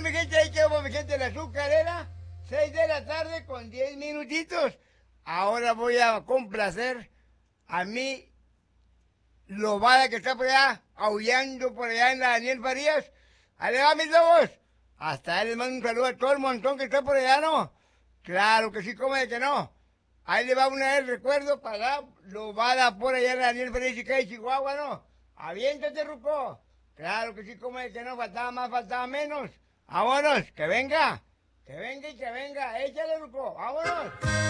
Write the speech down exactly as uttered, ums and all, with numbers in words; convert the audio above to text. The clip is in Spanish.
mi gente, ahí quedamos, mi gente, la azucarera, seis de la tarde con diez minutitos. Ahora voy a complacer a mi lobada que está por allá, aullando por allá en la Daniel Farías. Ahí le va, mis lobos. Hasta ahí les mando un saludo a todo el montón que está por allá, ¿no? Claro que sí, como de que no. Ahí le va una vez recuerdo para la lobada por allá en la Daniel Farías y cae Chihuahua, ¿no? Aviéntate, Ruco. Claro que sí, como de que no, faltaba más, faltaba menos. Vámonos, que venga, que venga y que venga. Échale, Ruco, vámonos.